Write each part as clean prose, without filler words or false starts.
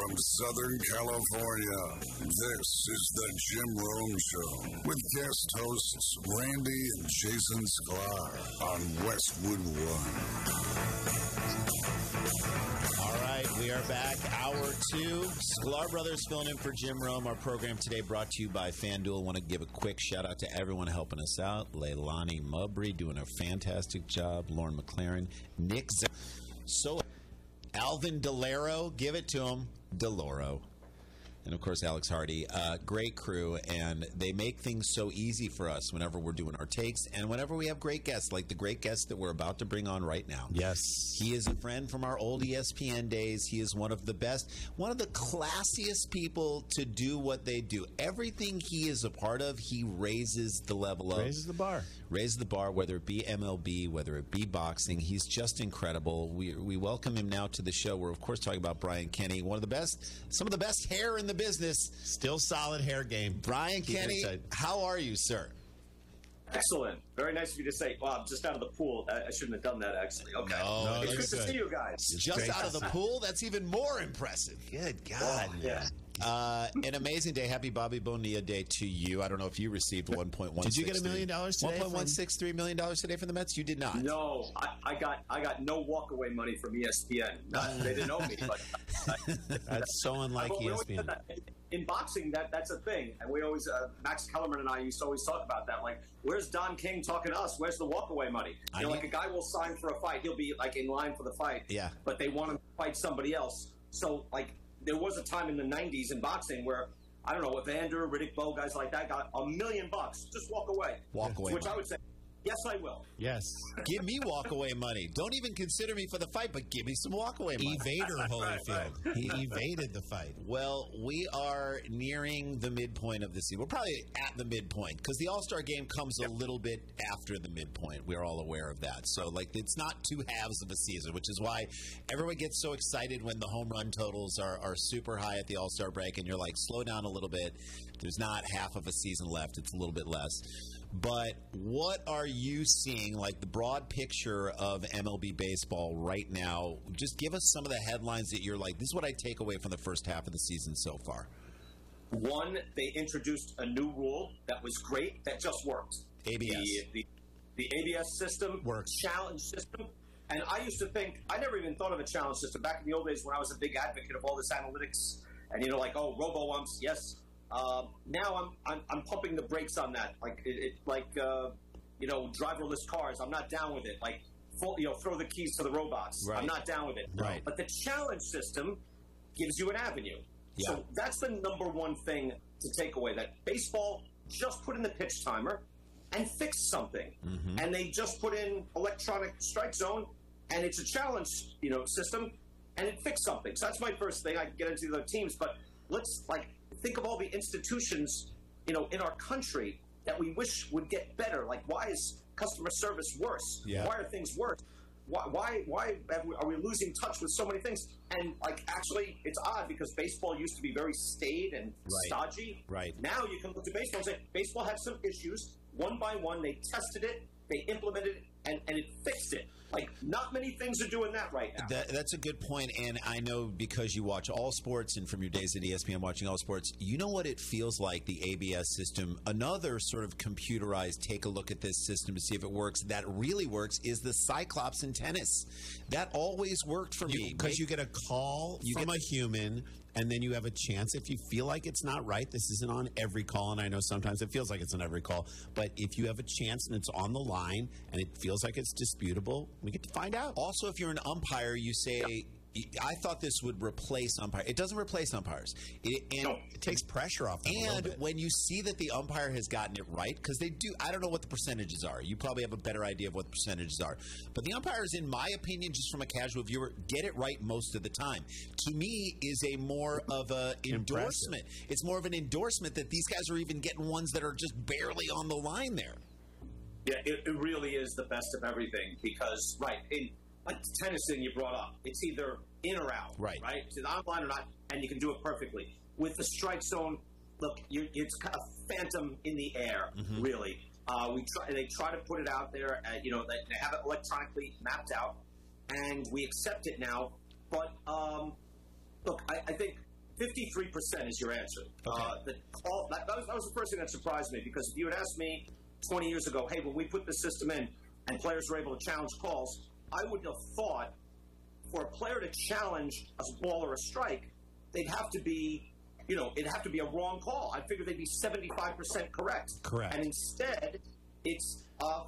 from Southern California, this is the Jim Rome Show with guest hosts Randy and Jason Sklar on Westwood One. All right, we are back. Hour 2. Sklar Brothers filling in for Jim Rome. Our program today brought to you by FanDuel. I want to give a quick shout out to everyone helping us out. Leilani Mubry doing a fantastic job. Lauren McLaren. Nick Alvin Delaro, give it to him. Deloro. And, of course, Alex Hardy. Great crew, and they make things so easy for us whenever we're doing our takes and whenever we have great guests, like the great guest that we're about to bring on right now. Yes. He is a friend from our old ESPN days. He is one of the best, one of the classiest people to do what they do. Everything he is a part of, he raises the level of. Raises the bar. Raises the bar, whether it be MLB, whether it be boxing. He's just incredible. We welcome him now to the show. We're, of course, talking about Brian Kenny, one of the best, some of the best hair in the business. Still solid hair game. Brian Kenny, how are you, sir? Excellent. Very nice of you to say. Well, I'm just out of the pool. I shouldn't have done that, actually. Okay. No, it's good to see you guys. Just out of the pool? That's even more impressive. Good God. Oh, yeah. An amazing day. Happy Bobby Bonilla Day to you. I don't know if you received $1.1. Did you get $1 million today? $1.163 million today from the Mets? You did not. No, I got no walkaway money from ESPN. They didn't owe me. But that's so unlike ESPN. In boxing, that's a thing, and we always Max Kellerman and I used to always talk about that. Like, where's Don King talking to us? Where's the walkaway money? You know, like a guy will sign for a fight, he'll be like in line for the fight. Yeah. But they want him to fight somebody else. So like. There was a time in the 90s in boxing where, I don't know, Evander, Riddick Bowe, guys like that got $1 million. Just walk away. Walk away. Which I would say, yes, I will. Yes. Give me walk-away money. Don't even consider me for the fight, but give me some walk-away money. Evader Holyfield. He evaded the fight. Well, we are nearing the midpoint of the season. We're probably at the midpoint because the All-Star game comes a little bit after the midpoint. We're all aware of that. So, like, it's not two halves of a season, which is why everyone gets so excited when the home run totals are super high at the All-Star break, and you're like, slow down a little bit. There's not half of a season left. It's a little bit less. But what are you seeing, like the broad picture of MLB baseball right now? Just give us some of the headlines that you're like, this is what I take away from the first half of the season so far. One, they introduced a new rule that was great, that just worked. ABS. The ABS system, works. Challenge system. And I used to think, I never even thought of a challenge system. Back in the old days when I was a big advocate of all this analytics, and, you know, like, oh, robo-umps, yes. Now I'm pumping the brakes on that, driverless cars. I'm not down with it. Like, throw the keys to the robots. Right. I'm not down with it. Right. But the challenge system gives you an avenue. Yeah. So that's the number one thing to take away. That baseball just put in the pitch timer and fixed something, and they just put in electronic strike zone, and it's a challenge, system, and it fixed something. So that's my first thing. I can get into the other teams, but let's think of all the institutions, in our country that we wish would get better. Like, why is customer service worse? Yeah. Why are things worse? Why are we losing touch with so many things? And, actually, it's odd because baseball used to be very staid and stodgy. Right. Now you can look at baseball and say, baseball had some issues. One by one, they tested it, they implemented it, and it fixed it. Like, not many things are doing that right now. That's a good point, and I know because you watch all sports and from your days at ESPN watching all sports, you know what it feels like, the ABS system. Another sort of computerized take a look at this system to see if it works. That really works is the Cyclops in tennis. That always worked for me. Because you get a call from a human, and then you have a chance. If you feel like it's not right, this isn't on every call, and I know sometimes it feels like it's on every call, but if you have a chance and it's on the line and it feels like it's disputable, we get to find out. Also, if you're an umpire, you say, I thought this would replace umpires. It doesn't replace umpires. It takes pressure off them a little bit. When you see that the umpire has gotten it right, because they do, I don't know what the percentages are. You probably have a better idea of what the percentages are. But the umpires, in my opinion, just from a casual viewer, get it right most of the time. To me, is a more of an endorsement. It's more of an endorsement that these guys are even getting ones that are just barely on the line there. Yeah, it really is the best of everything because, like the tennis thing you brought up, it's either in or out, right? It's either online or not, and you can do it perfectly. With the strike zone, look, it's kind of phantom in the air, really. They try to put it out there, they have it electronically mapped out, and we accept it now. But look, I think 53% is your answer. That was the first thing that surprised me, because if you had asked me 20 years ago, hey, when we put the system in and players were able to challenge calls, I wouldn't have thought for a player to challenge a ball or a strike, they'd have to be, it'd have to be a wrong call. I figured they'd be 75% correct. Correct. And instead, it's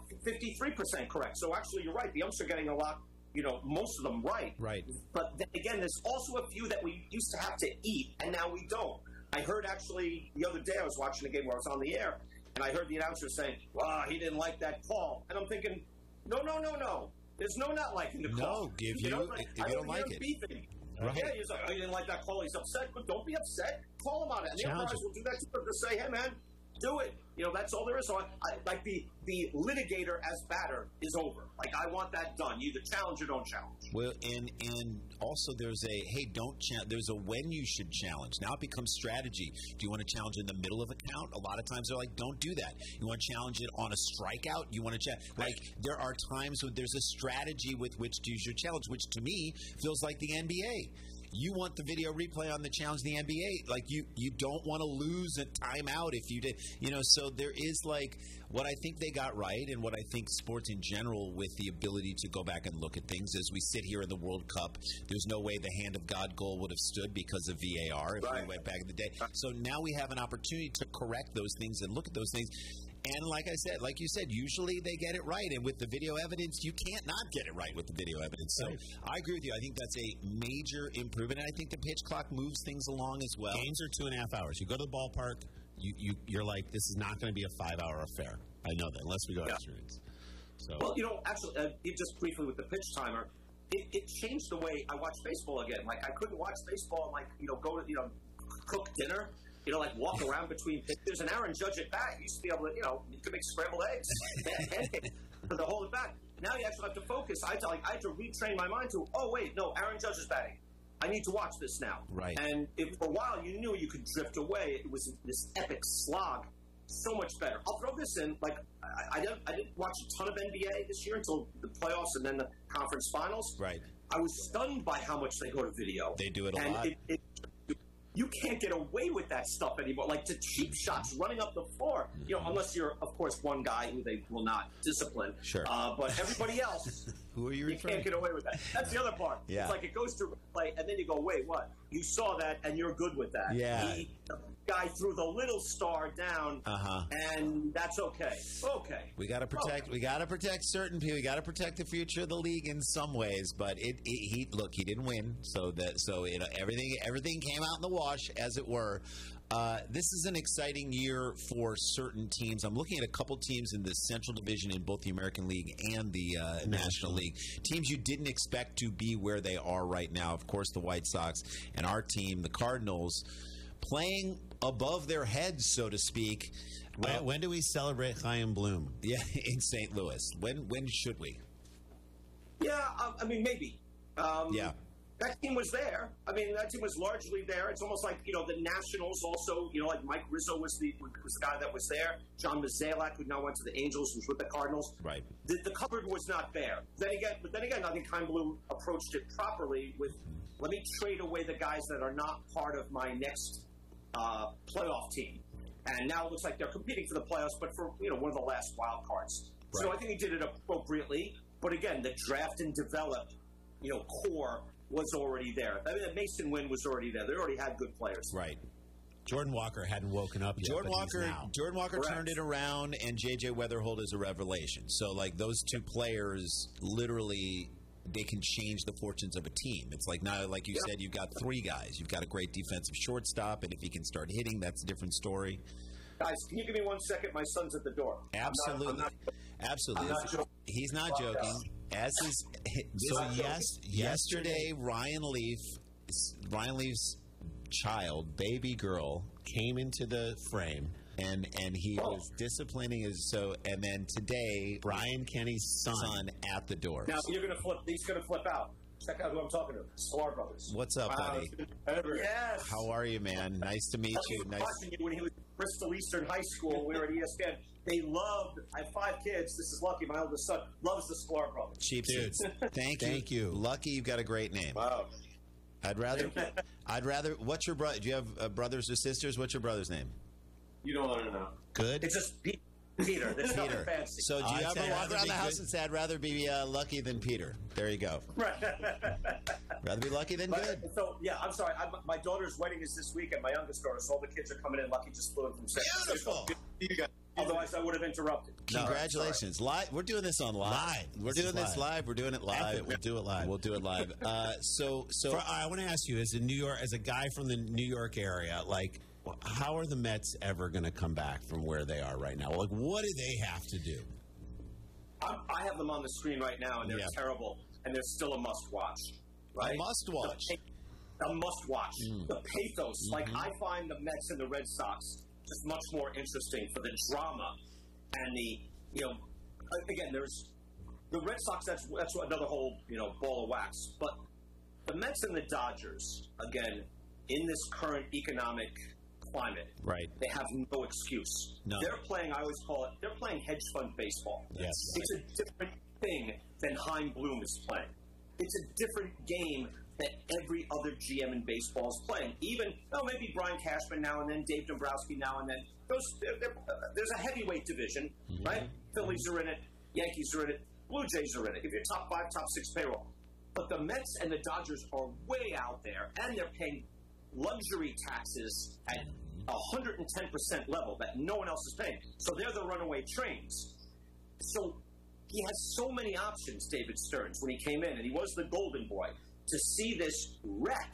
53% correct. So actually, you're right. The umps are getting a lot, most of them right. Right. But then again, there's also a few that we used to have to eat, and now we don't. I heard actually the other day, I was watching a game where I was on the air, and I heard the announcer saying, well, he didn't like that call. And I'm thinking, no. There's no not liking the call. No, if you don't like it. Beefing. Right. Yeah, he's like, oh, he didn't like that call. He's upset. But don't be upset. Call him on it. And the umpires will do that to him to say, hey, man, do it. That's all there is. So I like the litigator as batter is over. Like, I want that done. You either challenge or don't challenge. Well, and also there's a, hey, don't challenge. There's a when you should challenge. Now it becomes strategy. Do you want to challenge in the middle of a count? A lot of times they're like, don't do that. You want to challenge it on a strikeout? You want to like, there are times when there's a strategy with which to use your challenge, which to me feels like the NBA. You want the video replay on the challenge in the NBA. Like, you don't want to lose a timeout if you did. So there is, like, what I think they got right, and what I think sports in general, with the ability to go back and look at things. As we sit here in the World Cup, there's no way the hand of God goal would have stood because of VAR if we went back in the day. So now we have an opportunity to correct those things and look at those things. And like you said, usually they get it right. And with the video evidence, you can't not get it right with the video evidence. So I agree with you. I think that's a major improvement. And I think the pitch clock moves things along as well. Games are 2.5 hours. You go to the ballpark, you're like, this is not going to be a 5-hour affair. I know that, unless we go extra innings. So. Well, actually, just briefly with the pitch timer, it changed the way I watch baseball again. Like, I couldn't watch baseball and, go to, cook dinner. Like walk around between pitchers. And Aaron Judge at bat used to be able to, you could make scrambled eggs, pancakes, for the whole at bat. Now you actually have to focus. I had to retrain my mind to, oh wait, no, Aaron Judge is batting. I need to watch this now. Right. And for a while you knew you could drift away. It was this epic slog. So much better. I'll throw this in. Like, I didn't watch a ton of NBA this year until the playoffs and then the conference finals. Right. I was stunned by how much they go to video. They do it a lot. You can't get away with that stuff anymore. Like, the cheap shots running up the floor. Unless you're, of course, one guy who they will not discipline. Sure. But everybody else, who are you can't get away with that. That's the other part. Yeah. It's like it goes to replay, and then you go, wait, what? You saw that, and you're good with that. Yeah. The guy threw the little star down, and that's okay. Okay. We got to protect. We got to protect certain people. We got to protect the future of the league in some ways. But he didn't win, so everything came out in the wash, as it were. This is an exciting year for certain teams. I'm looking at a couple teams in the Central Division in both the American League and the National League. Teams you didn't expect to be where they are right now. Of course, the White Sox and our team, the Cardinals, playing above their heads, so to speak. When do we celebrate Chaim Bloom? Yeah, in St. Louis. When should we? Yeah, maybe. Yeah. That team was there. That team was largely there. It's almost like, the Nationals also, like Mike Rizzo was the guy that was there. John Mozeliak, who now went to the Angels, who's with the Cardinals. Right. The cupboard was not there. Then again, I think Chaim Bloom approached it properly with, let me trade away the guys that are not part of my next playoff team. And now it looks like they're competing for the playoffs, but for, one of the last wild cards. Right. So I think he did it appropriately. But again, the draft and develop, core was already there. The Mason Wynn was already there. They already had good players. Right. Jordan Walker hadn't woken up yet. Jordan Walker turned it around, and J.J. Weatherholt is a revelation. So, like, those two players, literally, they can change the fortunes of a team. It's like now, like you said, you've got three guys. You've got a great defensive shortstop, and if he can start hitting, that's a different story. Guys, can you give me 1 second? My son's at the door. Absolutely. Absolutely. He's not joking. Yesterday, Ryan Leaf's child, baby girl, came into the frame, and he was disciplining and then today, Brian Kenny's son at the door. Now he's gonna flip out. Check out who I'm talking to. Sklar Brothers. What's up, buddy? Yes. How are you, man? Nice to meet you. I was watching you when he was at Bristol Eastern High School. We were at ESPN. They loved. I have 5 kids. This is Lucky, my oldest son. Loves the Sklar Brothers. Cheap dudes. Thank you. Lucky, you've got a great name. Wow. I'd rather. What's your brother? Do you have brothers or sisters? What's your brother's name? You don't want to know. Good. It's just Peter. There's nothing fancy. So do you I'd ever say walk rather around be the house good. and say, "I'd rather be lucky than Peter"? There you go. Right. Rather be lucky than good. So yeah, I'm sorry. My daughter's wedding is this week, and my youngest daughter. So all the kids are coming in. Lucky just flew in from San Francisco. Beautiful. Otherwise, I would have interrupted. Congratulations! Live. We're doing this on live. We're doing this live. We're doing it live. We'll do it live. We'll do it live. So I want to ask you, as a guy from the New York area, like, how are the Mets ever going to come back from where they are right now? Like, what do they have to do? I have them on the screen right now, and they're terrible, and they're still a must-watch. Right? A must-watch. A must-watch. The pathos. Like, I find the Mets and the Red Sox just much more interesting for the drama and the, again, there's the Red Sox. That's another whole ball of wax. But the Mets and the Dodgers, again, in this current economic climate, right? They have no excuse. No. They're playing. I always call it. They're playing hedge fund baseball. Yes. It's a different thing than Chaim Bloom is playing. It's a different game that every other GM in baseball is playing. Even, maybe Brian Cashman now and then, Dave Dombrowski now and then. There's a heavyweight division, right? Phillies are in it, Yankees are in it, Blue Jays are in it. If you're top 5, top 6 payroll. But the Mets and the Dodgers are way out there, and they're paying luxury taxes at 110% level that no one else is paying. So they're the runaway trains. So he has so many options, David Stearns, when he came in, and he was the golden boy. To see this wreck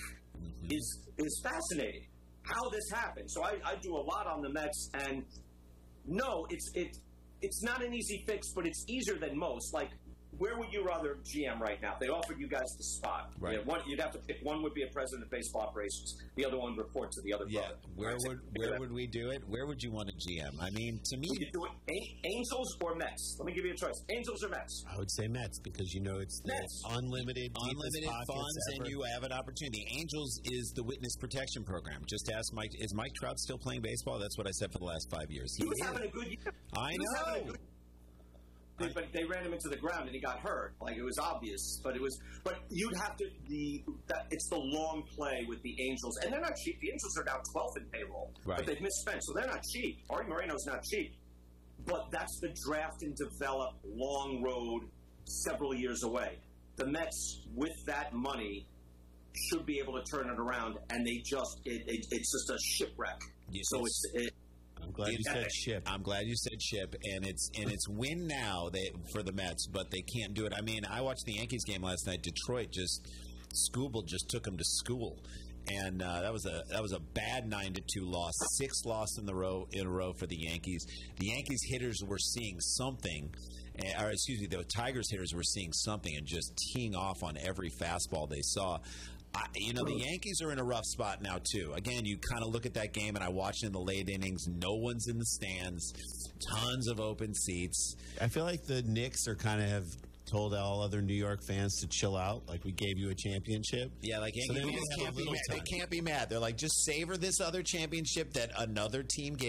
is fascinating. How this happened. So I do a lot on the Mets, and no, it's not an easy fix, but it's easier than most. Like, where would you rather GM right now? If they offered you guys the spot. Right. You'd have to pick. One would be a president of baseball operations. The other one reports to the other brother. Where would we do it? Where would you want a GM? I mean, to me, you do it Angels or Mets. Let me give you a choice: Angels or Mets. I would say Mets because it's Mets. unlimited funds, and you have an opportunity. Angels is the witness protection program. Just ask Mike. Is Mike Trout still playing baseball? That's what I said for the last 5 years. He was having a good year. I know. But they ran him into the ground and he got hurt. Like, it was obvious, but you'd have to it's the long play with the Angels, and they're not cheap. The Angels are now 12th in payroll, but they've misspent, so they're not cheap. Artie Moreno's not cheap, but that's the draft and develop long road, several years away. The Mets, with that money, should be able to turn it around, and they just it's just a shipwreck. Yes. So I'm glad you said ship. I'm glad you said ship, and it's win now for the Mets, but they can't do it. I mean, I watched the Yankees game last night. Detroit Skubal just took them to school, and that was a bad 9-2 loss, 6 losses in a row for the Yankees. The Yankees hitters were seeing something. The Tigers hitters were seeing something and just teeing off on every fastball they saw. The Yankees are in a rough spot now, too. Again, you kind of look at that game, and I watched it in the late innings. No one's in the stands. Tons of open seats. I feel like the Knicks are kind of have told all other New York fans to chill out. Like, we gave you a championship. Yeah, like Yankees fans can't be mad. They can't be mad. They're like, just savor this other championship that another team gave